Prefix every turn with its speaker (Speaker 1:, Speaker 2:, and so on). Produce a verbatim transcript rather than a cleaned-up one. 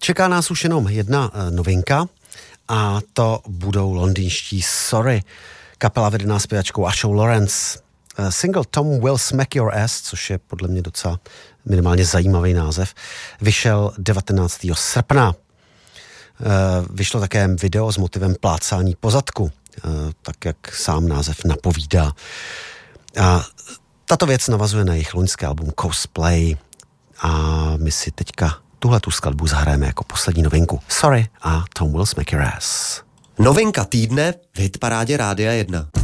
Speaker 1: Čeká nás už jenom jedna novinka a to budou londýnští Sorry, kapela vedená zpěvačkou Ashou Lawrence. Single Tom Will Smack Your Ass, což je podle mě docela minimálně zajímavý název, vyšel devatenáctého srpna. Vyšlo také video s motivem plácání po zadku, tak jak sám název napovídá. A tato věc navazuje na jejich loňské album Cosplay a my si teďka tuhle tu skladbu zahrajeme jako poslední novinku. Sorry a Tom Will Smack Your Ass.
Speaker 2: Novinka týdne v hitparádě Rádia jedna.